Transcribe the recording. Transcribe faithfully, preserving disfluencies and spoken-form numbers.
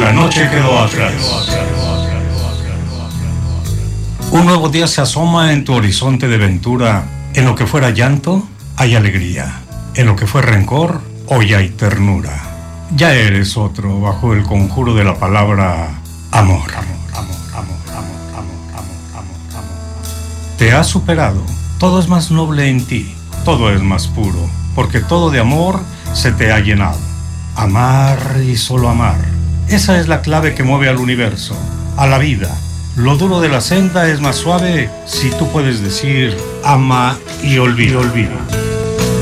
La noche quedó atrás. Un nuevo día se asoma en tu horizonte de ventura. En lo que fuera llanto, hay alegría. En lo que fue rencor, hoy hay ternura. Ya eres otro bajo el conjuro de la palabra amor. Amor, amor, amor, amor, amor, amor, amor, amor. Te has superado. Todo es más noble en ti. Todo es más puro. Porque todo de amor se te ha llenado. Amar y solo amar. Esa es la clave que mueve al universo, a la vida. Lo duro de la senda es más suave si tú puedes decir ama y olvida. Y olvida.